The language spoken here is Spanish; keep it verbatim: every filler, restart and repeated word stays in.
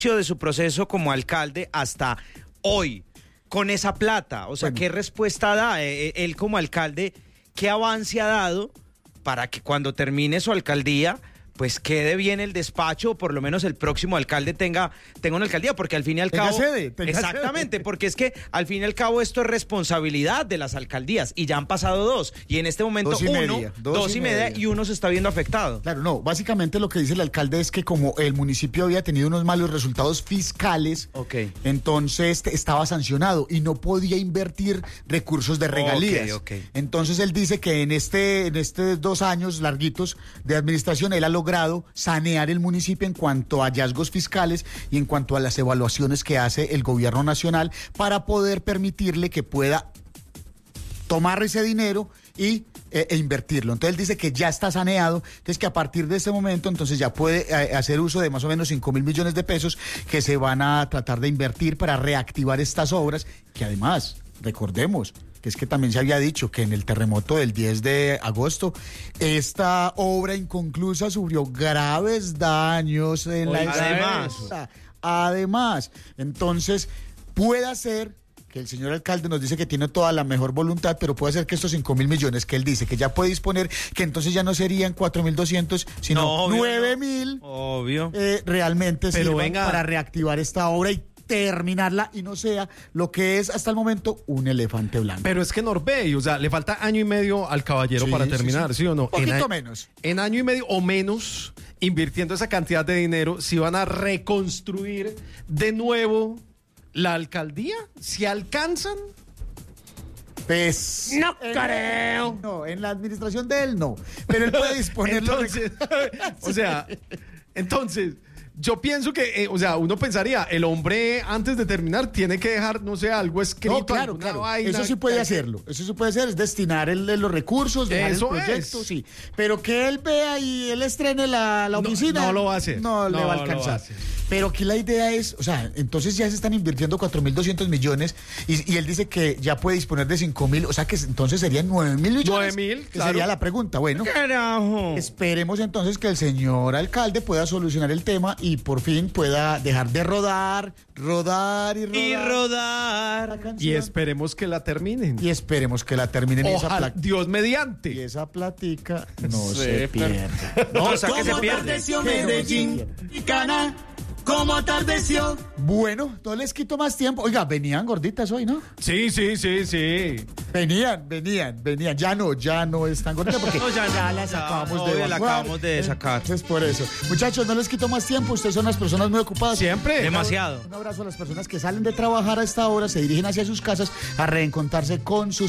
de su proceso como alcalde hasta hoy, con esa plata? O sea, bueno, ¿qué respuesta da eh, él como alcalde? ¿Qué avance ha dado para que cuando termine su alcaldía pues quede bien el despacho, o por lo menos el próximo alcalde tenga, tenga una alcaldía? Porque al fin y al tenga cabo... Sede, tenga exactamente, sede. Porque es que al fin y al cabo esto es responsabilidad de las alcaldías, y ya han pasado dos, y en este momento dos y uno, media, dos, dos y, y media, media, y uno se está viendo afectado. Claro, no, básicamente lo que dice el alcalde es que como el municipio había tenido unos malos resultados fiscales, okay, entonces estaba sancionado y no podía invertir recursos de regalías. Okay, okay. Entonces él dice que en este, en estos dos años larguitos de administración él ha logrado sanear el municipio en cuanto a hallazgos fiscales y en cuanto a las evaluaciones que hace el gobierno nacional para poder permitirle que pueda tomar ese dinero y eh, e invertirlo. Entonces él dice que ya está saneado, entonces que a partir de este momento entonces ya puede eh, hacer uso de más o menos cinco mil millones de pesos que se van a tratar de invertir para reactivar estas obras, que además, recordemos, que es que también se había dicho que en el terremoto del diez de agosto, esta obra inconclusa sufrió graves daños en Oye, la además. escuela. Además, entonces, puede ser que el señor alcalde nos dice que tiene toda la mejor voluntad, pero puede ser que estos cinco mil millones que él dice que ya puede disponer, que entonces ya no serían cuatro mil doscientos, sino no, nueve mil, obvio, eh, realmente pero sirvan venga, para reactivar esta obra y terminarla y no sea lo que es hasta el momento un elefante blanco. Pero es que Norbey, o sea, le falta año y medio al caballero sí, para sí, terminar, ¿sí, sí o no? Un poquito en a- menos. En año y medio o menos, invirtiendo esa cantidad de dinero, si van a reconstruir de nuevo la alcaldía, si alcanzan. Pues, No en, creo. No, en la administración de él no. Pero él puede disponerlo. Entonces, o sea, entonces, yo pienso que, eh, o sea, uno pensaría, el hombre antes de terminar tiene que dejar, no sé, algo escrito. No, claro, alguna claro. vaina, Eso sí puede que- hacerlo. Eso sí puede hacer, es destinar el, los recursos, dejar Eso el proyecto, es. sí. Pero que él vea y él estrene la, la No, oficina. no lo va a hacer. No, le No va a lo alcanzar. va a hacer. Pero aquí la idea es, o sea, entonces ya se están invirtiendo cuatro mil doscientos millones y, y él dice que ya puede disponer de cinco mil, o sea que entonces serían nueve mil millones. nueve mil, que claro. sería la pregunta. Bueno, carajo. esperemos entonces que el señor alcalde pueda solucionar el tema y por fin pueda dejar de rodar, rodar y rodar. Y rodar. la Y canción. esperemos que la terminen. Y esperemos que la terminen esa Ojalá, placa. Dios Y mediante. esa platica no Sí, se pero- pierda. No, o sea, que se Como pierde. atardeció Que no se Medellín pierda. y Cana, como atardeció. Bueno, no les quito más tiempo. Oiga, venían gorditas hoy, ¿no? Sí, sí, sí, sí. Venían, venían, venían. Ya no, ya no están gorditas porque No, ya no, las ya, acabamos no, de ya la evacuar. acabamos de sacar. Entonces, por eso. Muchachos, no les quito más tiempo. Ustedes son las personas muy ocupadas. Siempre. Demasiado. Un abrazo a las personas que salen de trabajar a esta hora, se dirigen hacia sus casas a reencontrarse con sus